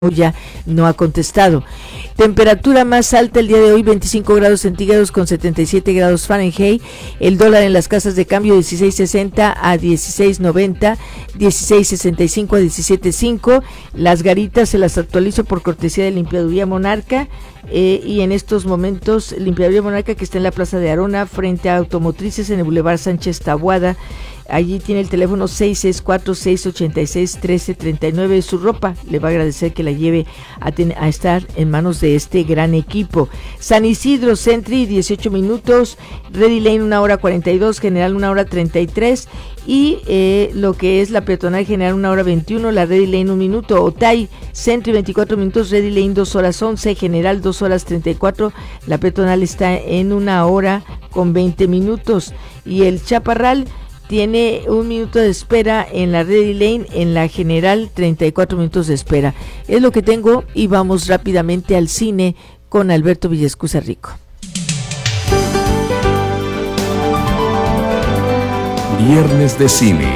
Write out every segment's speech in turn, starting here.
ya no ha contestado. Temperatura más alta el día de hoy, 25 grados centígrados con 77 grados Fahrenheit. El dólar en las casas de cambio 16.60 a 16.90, 16.65 a 17.5. Las garitas se las actualizo por cortesía de Limpiaduría Monarca. Y en estos momentos, Limpiaduría Monarca, que está en la Plaza de Arona, frente a Automotrices, en el Boulevard Sánchez Taboada. Allí tiene el teléfono 664-686-1339. Su ropa le va a agradecer que la lleve a estar en manos de este gran equipo. San Isidro Sentry, 18 minutos. Ready Lane, 1 hora 42. General, 1 hora 33. Y lo que es la peatonal General, 1 hora 21. La Ready Lane, 1 minuto. Otay Sentry, 24 minutos. Ready Lane, 2 horas 11. General, 2 horas 34. La peatonal está en 1 hora con 20 minutos. Y el Chaparral tiene 1 minuto de espera en la Ready Lane, en la General 34 minutos de espera. Es lo que tengo y vamos rápidamente al cine con Alberto Villescusa Rico. Viernes de cine.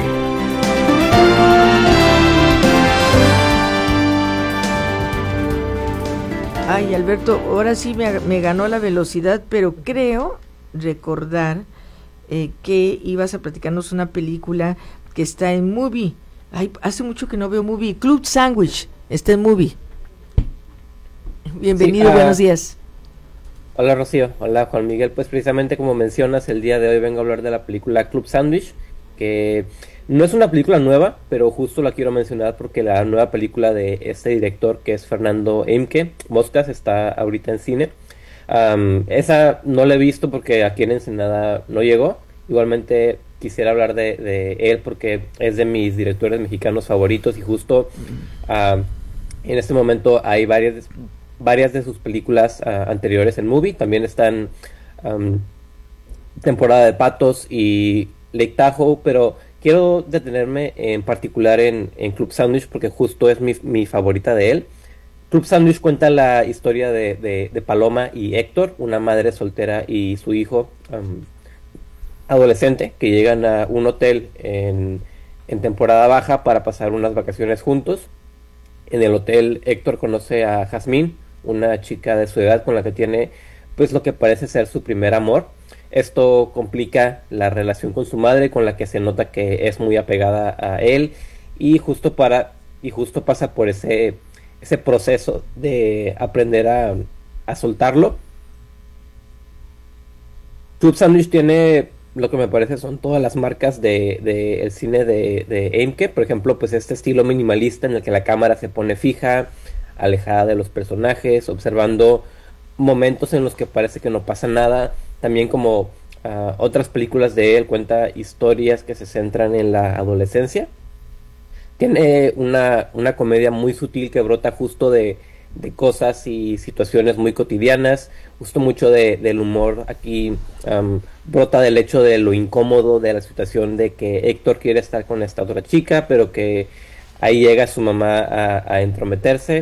Ay, Alberto, ahora sí me ganó la velocidad, pero creo recordar que ibas a platicarnos una película que está en Movie. Ay, hace mucho que no veo Movie. Club Sandwich está en Movie. Bienvenido, sí, buenos días. Hola Rocío, hola Juan Miguel. Pues precisamente como mencionas, el día de hoy vengo a hablar de la película Club Sandwich, que no es una película nueva, pero justo la quiero mencionar porque la nueva película de este director, que es Fernando Emke, Moscas, está ahorita en cine. Esa no la he visto porque aquí en Ensenada no llegó. Igualmente quisiera hablar de él porque es de mis directores mexicanos favoritos y justo en este momento hay varias de sus películas anteriores en Movie. También están Temporada de Patos y Lake Tahoe, pero quiero detenerme en particular en Club Sandwich porque justo es mi favorita de él. Club Sandwich cuenta la historia de Paloma y Héctor, una madre soltera y su hijo adolescente, que llegan a un hotel en temporada baja para pasar unas vacaciones juntos. En el hotel Héctor conoce a Jazmín, una chica de su edad con la que tiene pues lo que parece ser su primer amor. Esto complica la relación con su madre, con la que se nota que es muy apegada a él, y justo pasa por ese proceso de aprender a soltarlo. Club Sandwich tiene lo que me parece son todas las marcas de el cine de Emke. Por ejemplo, pues este estilo minimalista en el que la cámara se pone fija, alejada de los personajes, observando momentos en los que parece que no pasa nada. También como otras películas de él, cuenta historias que se centran en la adolescencia. Tiene una comedia muy sutil que brota justo de cosas y situaciones muy cotidianas. Justo mucho del humor aquí brota del hecho de lo incómodo de la situación de que Héctor quiere estar con esta otra chica, pero que ahí llega su mamá a entrometerse.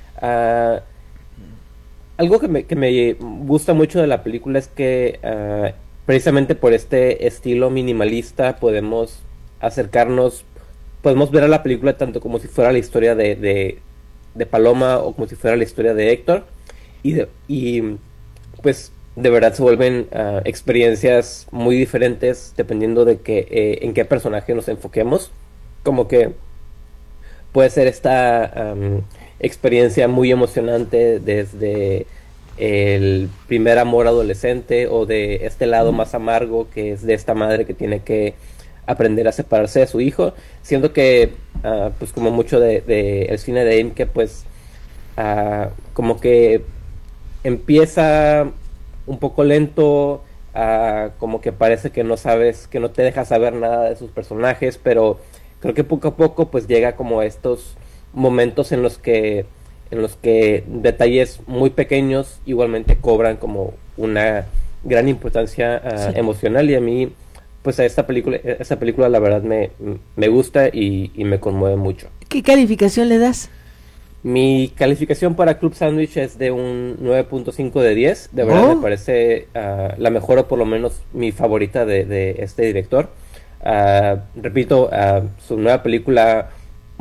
Algo que me gusta mucho de la película es que precisamente por este estilo minimalista podemos ver a la película tanto como si fuera la historia de Paloma o como si fuera la historia de Héctor, y pues de verdad se vuelven experiencias muy diferentes dependiendo de en qué personaje nos enfoquemos. Como que puede ser esta experiencia muy emocionante desde el primer amor adolescente, o de este lado más amargo que es de esta madre que tiene que aprender a separarse de su hijo, siendo que pues como mucho de el cine de Emke, pues como que empieza un poco lento, como que parece que no te deja saber nada de sus personajes, pero creo que poco a poco pues llega como a estos momentos en los que detalles muy pequeños igualmente cobran como una gran importancia sí, emocional. Y a mí pues a esta película la verdad me gusta y me conmueve mucho. ¿Qué calificación le das? Mi calificación para Club Sandwich es de un 9.5 de 10. De verdad me parece la mejor, o por lo menos mi favorita de este director. Repito, su nueva película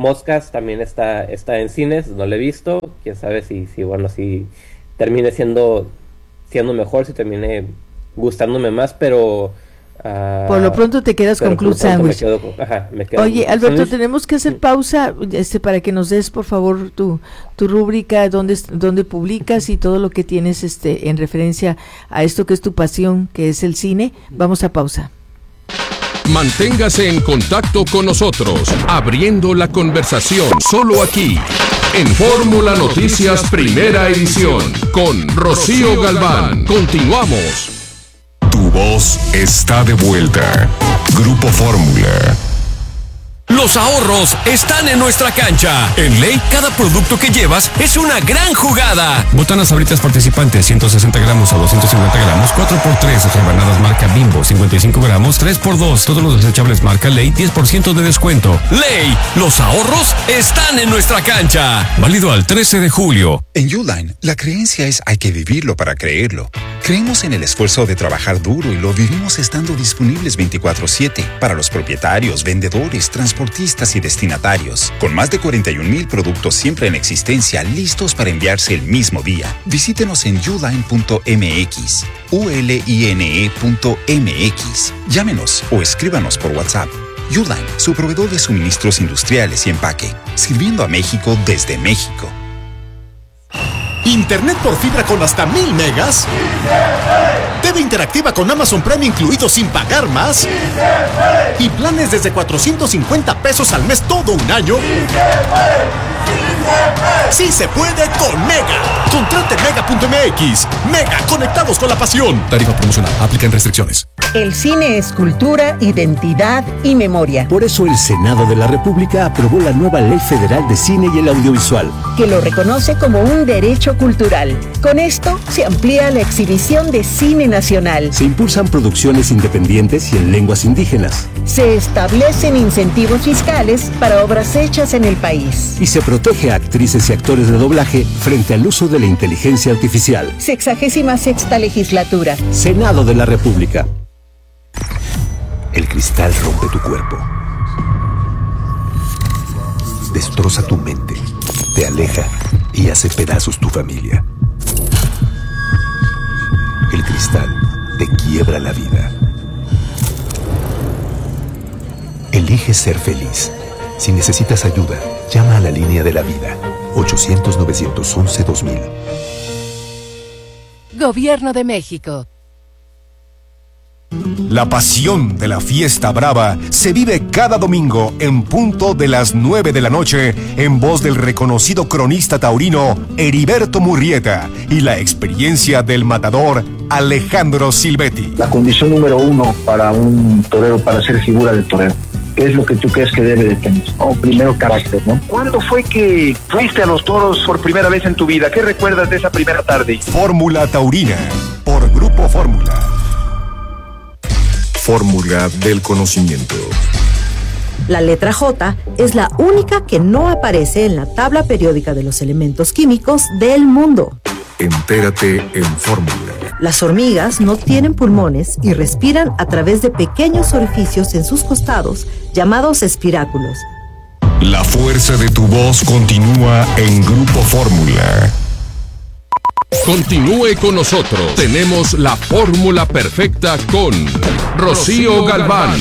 Moscas también está en cines, no lo he visto, quién sabe si termine siendo mejor, si termine gustándome más, pero por lo pronto te quedas con Club Sandwich. Oye, Alberto, sándwich. tenemos que hacer pausa para que nos des, por favor, tu rúbrica, donde publicas y todo lo que tienes en referencia a esto que es tu pasión, que es el cine. Vamos a pausa. Manténgase en contacto con nosotros, abriendo la conversación solo aquí, en Fórmula Noticias Primera Edición, con Rocío Galván. Continuamos. Tu voz está de vuelta. Grupo Fórmula. Los ahorros están en nuestra cancha. En Ley, cada producto que llevas es una gran jugada. Botanas Sabritas participantes, 160 gramos a 250 gramos, 4x3. Rebanadas marca Bimbo, 55 gramos, 3x2. Todos los desechables marca Ley, 10% de descuento. Ley, los ahorros están en nuestra cancha. Válido al 13 de julio. En Uline, la creencia es hay que vivirlo para creerlo. Creemos en el esfuerzo de trabajar duro y lo vivimos estando disponibles 24/7 para los propietarios, vendedores, transportistas y destinatarios. Con más de 41,000 productos siempre en existencia, listos para enviarse el mismo día. Visítenos en uline.mx, uline.mx. Llámenos o escríbanos por WhatsApp. Uline, su proveedor de suministros industriales y empaque, sirviendo a México desde México. ¿Internet por fibra con hasta 1000 megas? TV interactiva con Amazon Prime incluido sin pagar más. ¿Y planes desde 450 pesos al mes todo un año? ¡Sí se puede con Mega! Contrate Mega.mx. Mega, conectados con la pasión. Tarifa promocional. Aplican restricciones. El cine es cultura, identidad y memoria. Por eso el Senado de la República aprobó la nueva Ley Federal de Cine y el Audiovisual, que lo reconoce como un derecho cultural. Con esto se amplía la exhibición de cine nacional. Se impulsan producciones independientes y en lenguas indígenas. Se establecen incentivos fiscales para obras hechas en el país. Y se protege a actrices y actores de doblaje frente al uso de la inteligencia artificial. 66ª legislatura. Senado de la República. El cristal rompe tu cuerpo. Destroza tu mente. Te aleja y hace pedazos tu familia. El cristal te quiebra la vida. Elige ser feliz. Si necesitas ayuda, llama a la línea de la vida. 800-911-2000. Gobierno de México. La pasión de la fiesta brava se vive cada domingo en punto de las 9 de la noche en voz del reconocido cronista taurino Heriberto Murrieta y la experiencia del matador Alejandro Silvetti. La condición número 1 para un torero, para ser figura del torero, ¿qué es lo que tú crees que debe de tener? Primero, carácter, ¿no? ¿Cuándo fue que fuiste a los toros por primera vez en tu vida? ¿Qué recuerdas de esa primera tarde? Fórmula Taurina, por Grupo Fórmula. Fórmula del conocimiento. La letra J es la única que no aparece en la tabla periódica de los elementos químicos del mundo. Entérate en Fórmula. Las hormigas no tienen pulmones y respiran a través de pequeños orificios en sus costados, llamados espiráculos. La fuerza de tu voz continúa en Grupo Fórmula. Continúe con nosotros. Tenemos la fórmula perfecta con Rocío Galván.